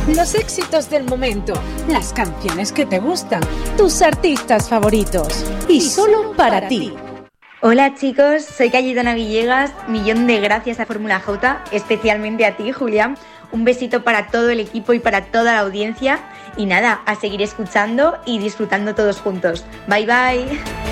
Los éxitos del momento, las canciones que te gustan, tus artistas favoritos y solo para ti. Hola chicos, soy Cayetana Villegas, millón de gracias a Fórmula J, especialmente a ti Julián, un besito para todo el equipo y para toda la audiencia y nada, a seguir escuchando y disfrutando todos juntos. Bye bye.